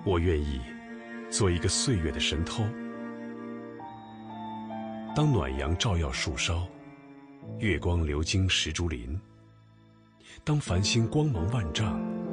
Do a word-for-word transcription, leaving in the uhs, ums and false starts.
我愿意做一个岁月的神偷。当暖阳照耀树梢，月光流经石竹林；当繁星光芒万丈，